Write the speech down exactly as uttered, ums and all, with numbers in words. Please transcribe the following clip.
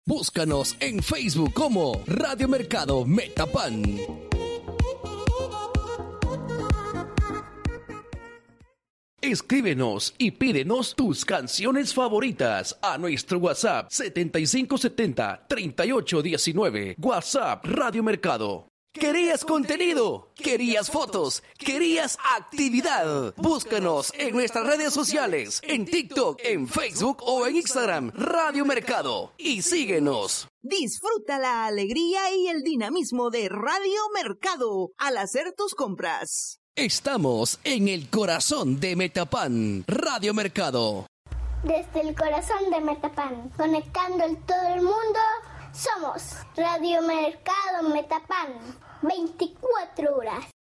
Búscanos en Facebook como Radio Mercado Metapan. Escríbenos y pídenos tus canciones favoritas a nuestro WhatsApp setenta y cinco setenta, treinta y ocho diecinueve. WhatsApp Radio Mercado. ¿Querías contenido? ¿Querías fotos? ¿Querías actividad? Búscanos en nuestras redes sociales, en TikTok, en Facebook o en Instagram, Radio Mercado. Y síguenos. Disfruta la alegría y el dinamismo de Radio Mercado al hacer tus compras. Estamos en el corazón de Metapan, Radio Mercado. Desde el corazón de Metapan, conectando en todo el mundo, somos Radio Mercado Metapan, veinticuatro horas.